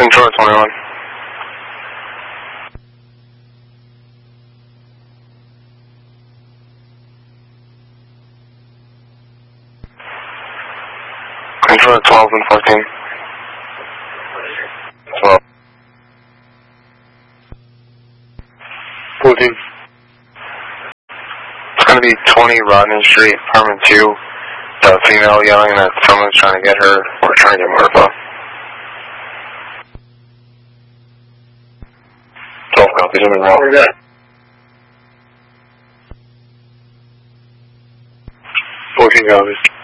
Control 21. Control 12 and 14. 12. 14. It's going to be 20 Rodney Street, apartment 2. The female yelling that someone's trying to get her, or trying to get Martha. 12 copies, something wrong with that. 14 copies.